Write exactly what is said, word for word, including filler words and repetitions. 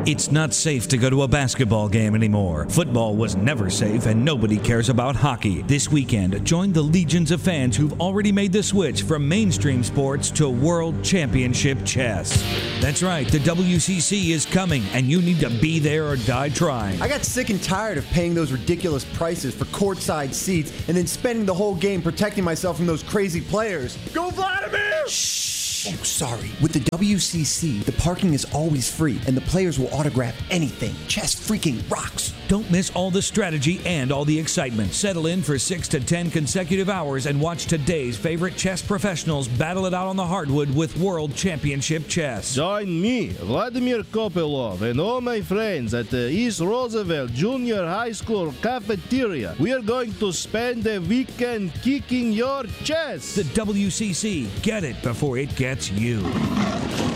It's not safe to go to a basketball game anymore. Football was never safe, and nobody cares about hockey. This weekend, join the legions of fans who've already made the switch from mainstream sports to World Championship Chess. That's right, the W C C is coming, and you need to be there or die trying. I got sick and tired of paying those ridiculous prices for courtside seats and then spending the whole game protecting myself from those crazy players. Go Vladimir! Shh! Oh, sorry. With the W C C, the parking is always free, and the players will autograph anything. Chess freaking rocks. Don't miss all the strategy and all the excitement. Settle in for six to ten consecutive hours and watch today's favorite chess professionals battle it out on the hardwood with World Championship Chess. Join me, Vladimir Kopelov, and all my friends at the East Roosevelt Junior High School cafeteria. We are going to spend the weekend kicking your chess. The W C C. Get it before it gets you.